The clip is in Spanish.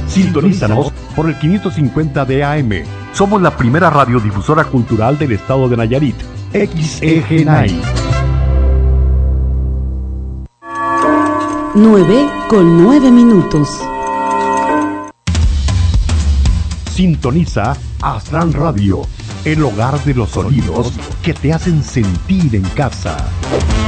Sintonízanos por el 550 de AM. Somos la primera radiodifusora cultural del estado de Nayarit. XEGNAI. 9:09. Sintoniza Astral Radio, el hogar de los sonidos que te hacen sentir en casa.